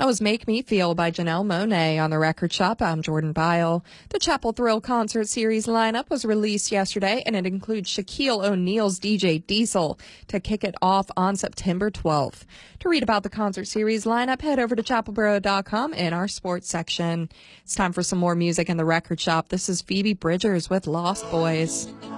That was Make Me Feel by Janelle Monáe on the Record Shop. I'm Jordan Byle. The Chapel Thrill Concert Series lineup was released yesterday, and it includes Shaquille O'Neal's DJ Diesel to kick it off on September 12th. To read about the concert series lineup, head over to chapelboro.com in our sports section. It's time for some more music in the Record Shop. This is Phoebe Bridgers with Lost Boys.